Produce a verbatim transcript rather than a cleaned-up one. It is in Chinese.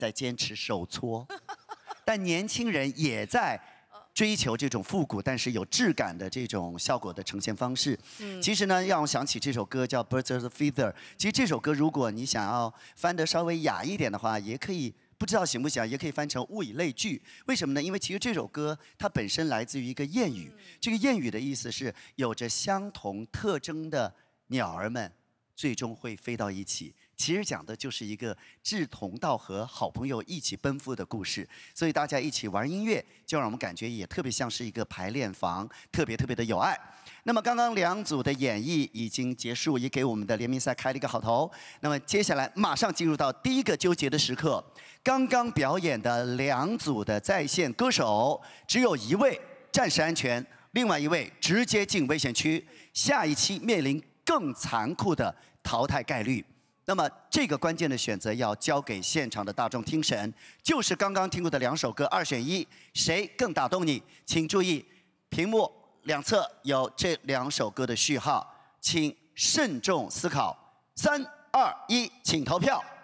在坚持手搓，但年轻人也在追求这种复古但是有质感的这种效果的呈现方式。嗯、其实呢，让我想起这首歌叫《Birds of a Feather》。其实这首歌，如果你想要翻得稍微雅一点的话，也可以。 不知道行不行，也可以翻成物以类聚。为什么呢？因为其实这首歌它本身来自于一个谚语，这个谚语的意思是有着相同特征的鸟儿们最终会飞到一起。其实讲的就是一个志同道合、好朋友一起奔赴的故事。所以大家一起玩音乐，就让我们感觉也特别像是一个排练房，特别特别的有爱。 那么刚刚两组的演绎已经结束，也给我们的联名赛开了一个好头。那么接下来马上进入到第一个纠结的时刻。刚刚表演的两组的在线歌手，只有一位暂时安全，另外一位直接进危险区，下一期面临更残酷的淘汰概率。那么这个关键的选择要交给现场的大众听审，就是刚刚听过的两首歌，二选一，谁更打动你？请注意屏幕。 两侧有这两首歌的序号，请慎重思考。三、二、一，请投票。